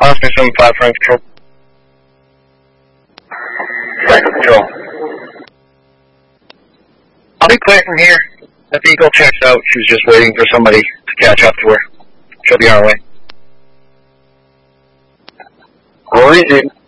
Oscar 75 Frank Control. Frank Control. I'll be clear from here. If the Eagle checks out, she was just waiting for somebody to catch up to her. She'll be on her way. All easy.